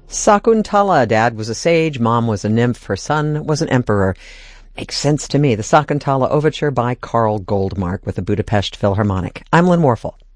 Sakuntala. Dad was a sage, Mom was a nymph, her son was an emperor. Makes sense to me. The Sakuntala Overture by Carl Goldmark with the Budapest Philharmonic. I'm Lynn Warfel.